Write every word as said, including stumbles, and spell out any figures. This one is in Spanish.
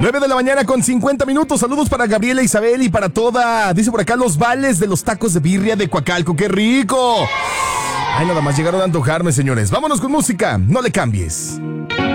nueve de la mañana con cincuenta minutos. Saludos para Gabriela, Isabel y para toda, dice por acá, los vales de los tacos de birria de Coacalco. ¡Qué rico! Ay, nada más llegaron a antojarme, señores. Vámonos con música. No le cambies.